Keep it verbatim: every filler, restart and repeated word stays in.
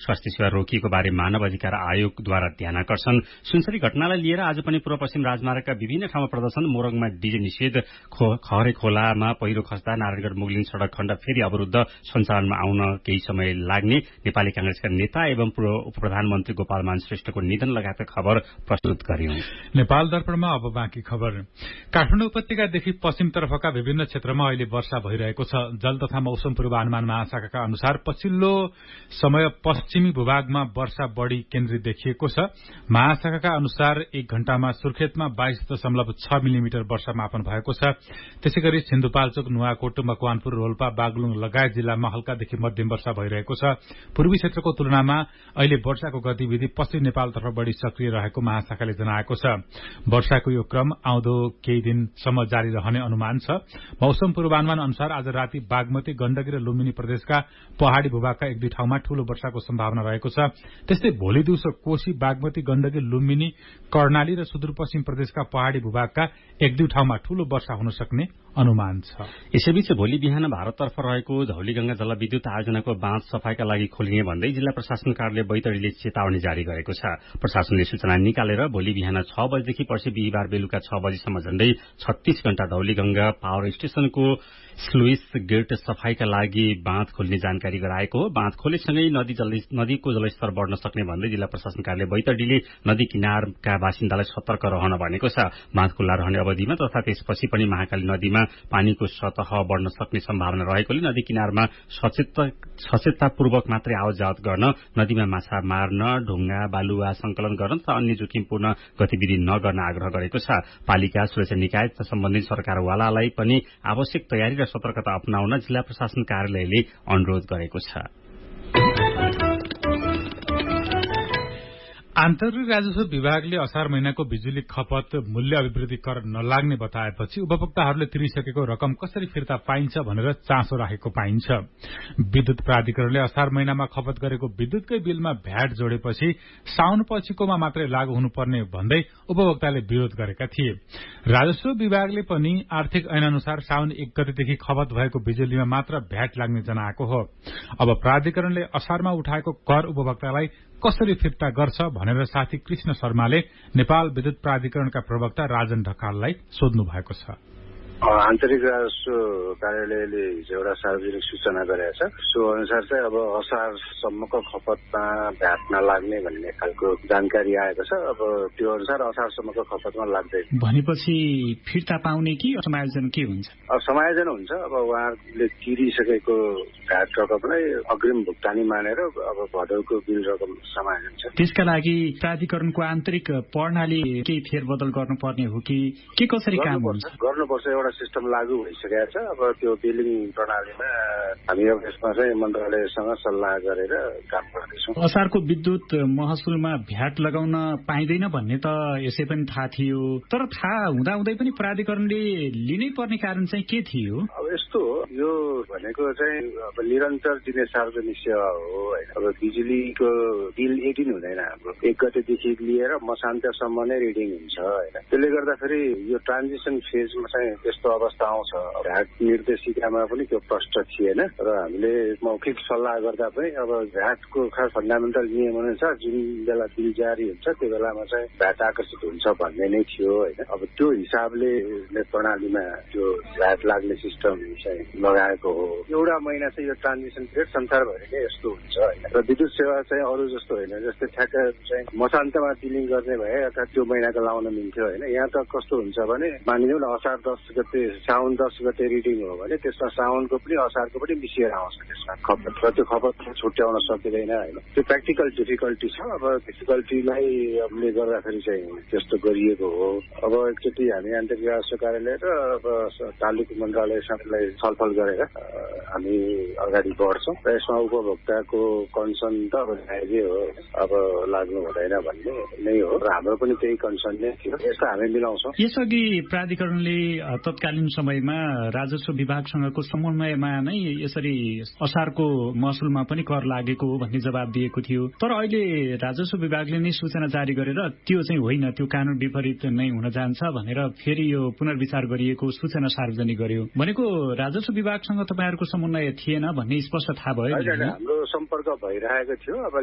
स्वास्थ्य सेवा रोकिएको बारे मानव अधिकार आयोगद्वारा ध्यानाकर्षण। सुनसरी घटनालाई लिएर आज पनि पूर्व पश्चिम राजमार्गका विभिन्न ठाउँमा प्रदर्शन। मोरङमा डीजे निषेध। खहरे खोलामा पहिरो खस्दा नारायणगढ मुगलिन सड़क खण्ड फेरि अवरुद्ध। सञ्चालनमा आउन केही समय लाग्ने। नेपाली कांग्रेसका नेता एवं पूर्व उप प्रधानमन्त्री गोपालमान श्रेष्ठको निधन लगायतका खबर प्रस्तुत गर्यौं। नेपाल दर्पणमा अब बाँकी खबर। काठमाडौँ उपत्यकादेखि पश्चिमतर्फका विभिन्न क्षेत्रमा अहिले वर्षा भइरहेको छ। जल तथा मौसम पूर्वानुमान महाशाखाका अनुसार पछिल्लो समय पश्चिमी भूभागमा वर्षा बढ़ी केन्द्रित देखिएको छ। महाशाखाका अनुसार एक घण्टामा सुर्खेतमा बाइस दशमलव छ मिलिमिटर वर्षा मापन भएको छ। त्यसैगरी सिन्धुपाल्चोक, नुवाकोट, मकवानपुर, रोल्पा, बागलुङ लगायत जिल्लामा हल्कादेखि मध्यम वर्षा भइरहेको छ। पूर्वी क्षेत्रको तुलनामा अहिले वर्षाको गतिविधि पश्चिम नेपालतर्फ बढ़ी सक्रिय रहेको महाशाखाले जनाएको छ। वर्षाको यो क्रम आउँदो केही दिनसम्म जारी रहने अनुमान छ। मौसम पूर्वानुमान अनुसार आज राति बागमती, गण्डकी र लुम्बिनी प्रदेशका पहाड़ी भूभागका एक दुई ठाउँमा ठूलो वर्षाको सम्भावना रहेको छ। त्यस्तै भोलि दिउँसो कोशी, बागमती, गण्डकी, लुम्बिनी, कर्णाली र सुदूरपश्चिम प्रदेशका पहाड़ी भूभागका एक दुई ठाउँमा ठूलो वर्षा हुन सक्ने अनुमान छ। यसैबीच भोलि बिहान भारततर्फ रहेको धौलीगंगा जलविद्युत आयोजनाको बाँध सफाईका लागि खोलिने भन्दै जिल्ला प्रशासन कार्यालय बैतडीले चेतावनी जारी गरेको छ। प्रशासनले सूचना निकालेर भोलि बिहान छ बजेदेखि पर्सि बिहिबार बेलुका छ बजेसम्म झण्डै छत्तीस घण्टा धौलीगंगा पावर स्टेशनको स्लुइस गेट सफाईका लागि बाँध खोल्ने जानकारी गराएको हो। बाँध खोलेसँगै नदी जल नदीको जलस्तर बढ़न सक्ने भन्दै जिल्ला प्रशासन कार्यालय बैतडीले नदी किनारका बासिन्दालाई सतर्क रहन भनेको छ। बाँध खुल्ला रहने अवधिमा तथा त्यसपछि पनि महाकाली नदीमा पानीको सतह बढ़न सक्ने सम्भावना रहेकोले नदी किनारमा सचेततापूर्वक मात्रै आवत जावत गर्न, नदीमा माछा मार्न, ढुङ्गा बालुवा संकलन गर्न तथा अन्य जोखिमपूर्ण गतिविधि नगर्न आग्रह गरेको छ। पालिका, सुरक्षा निकाय तथा सम्बन्धित सरकारवालालाई पनि आवश्यक तयारी र सतर्कता अपनाउन जिल्ला प्रशासन कार्यालयले अनुरोध गरेको छ। आन्तरिक राजस्व विभागले असार महिनाको बिजुली खपत मूल्य अभिवृद्धि कर नलाग्ने बताएपछि उपभोक्ताहरूले तिरिसकेको रकम कसरी फिर्ता पाइन्छ भनेर चासो राखेको पाइन्छ। विद्युत प्राधिकरणले असार महिनामा खपत गरेको विद्युतकै बिलमा भ्याट जोडेपछि साउन पछिकोमा मात्रै लागू हुनुपर्ने भन्दै उपभोक्ताले विरोध गरेका थिए। राजस्व विभागले पनि आर्थिक ऐन अनुसार साउन एक गतेदेखि खपत भएको बिजुलीमा मात्र भ्याट लाग्ने जनाएको हो। अब प्राधिकरणले असारमा उठाएको कर उपभोक्तालाई कसरी फिर्ता गर्छ भनेर साथी कृष्ण शर्माले नेपाल विद्युत प्राधिकरणका प्रवक्ता राजन ढकाललाई सोध्नु भएको छ। आन्तरिक राजस्व कार्यालयले हिजो एउटा सार्वजनिक सूचना गरेको छ। सो अनुसार चाहिँ अब असारसम्मको खपतमा भ्याट नलाग्ने भन्ने खालको जानकारी आएको छ। अब त्यो अनुसार असारसम्मको खपतमा लाग्दैन भनेपछि फिर्ता पाउने कि समायोजन के हुन्छ? अब समायोजन हुन्छ। अब उहाँहरूले तिरिसकेको भ्याट रकमलाई अग्रिम भुक्तानी मानेर अब भदौको बिल रकम समायोजन छ। त्यसका लागि प्राधिकरणको आन्तरिक प्रणाली केही फेरबदल गर्नुपर्ने हो कि के कसरी काम हुन्छ? गर्नुपर्छ। एउटा सिस्टम लागू भइसकेको छ। अब त्यो बिलिङ प्रणालीमा हामी अब यसमा चाहिँ मन्त्रालयसँग सल्लाह गरेर काम गर्दैछौँ। असारको विद्युत महसुलमा भ्याट लगाउन पाइँदैन भन्ने त यसै पनि थाहा थियो, तर थाहा हुँदाहुँदै पनि प्राधिकरणले लिनै पर्ने कारण चाहिँ के थियो? अब यस्तो हो, यो भनेको चाहिँ अब निरन्तर दिने सार्वजनिक सेवा हो होइन। अब बिजुलीको बिल एक दिन हुँदैन। हाम्रो एक गतेदेखि लिएर मसान्तसम्म नै रिडिङ हुन्छ होइन। त्यसले गर्दाखेरि यो ट्रान्जिसन फेजमा चाहिँ यस्तो अवस्था आउँछ। भ्याट निर्देशिकामा पनि त्यो प्रष्ट थिएन र हामीले मौखिक सल्लाह गर्दा पनि अब भ्याटको खास फन्डामेन्टल नियम अनुसार जुन बेला बिल जारी हुन्छ त्यो बेलामा चाहिँ भ्याट आकर्षित हुन्छ भन्ने नै थियो होइन। अब त्यो हिसाबले प्रणालीमा त्यो भ्याट लाग्ने सिस्टम चाहिँ लगाएको हो। एउटा महिना चाहिँ यो ट्रान्जिसन पिरियड संसारभरि नै यस्तो हुन्छ होइन। र विद्युत सेवा चाहिँ अरू जस्तो होइन। जस्तै ठ्याक्क चाहिँ मसान्तमा बिलिङ गर्ने भए अथवा त्यो महिनाको लाउन मिल्थ्यो होइन। यहाँ त कस्तो हुन्छ भने मानिलिउँ न असार दस गते साउन दस गते रिडिङ हो भने त्यसमा साउनको पनि असारको पनि मिसिएर आउँछ त्यसमा खपत र त्यो खपत छुट्याउन सकिँदैन होइन। त्यो प्र्याक्टिकल डिफिकल्टी छ। अब डिफिकल्टीलाई ले गर्दाखेरि चाहिँ त्यस्तो गरिएको हो। अब एकचोटि हामी आन्तरिक राजस्व कार्यालय र अब तालुक मन्त्रालयसँगलाई छलफल गरेर हामी अगाडि बढ्छौँ र यसमा उपभोक्ताको कन्सर्न त अब जायजै हो। अब लाग्नु हुँदैन भन्ने नै हो र हाम्रो पनि त्यही कन्सर्न नै थियो। यसलाई हामी मिलाउँछौँ। यसअघि प्राधिकरणले तत्कालीन समयमा राजस्व विभागसँगको समन्वयमा नै यसरी असारको महसुलमा पनि कर लागेको हो भन्ने जवाब दिएको थियो। तर अहिले राजस्व विभागले नै सूचना जारी गरेर त्यो चाहिँ होइन, त्यो कानून विपरीत नै हुन जान्छ भनेर फेरि यो पुनर्विचार गरिएको सूचना सार्वजनिक गर्यो। भनेको राजस्व विभागसँग तपाईँहरूको समन्वय थिएन भन्ने स्पष्ट थाहा भयो। हाम्रो सम्पर्क भइरहेको थियो। अब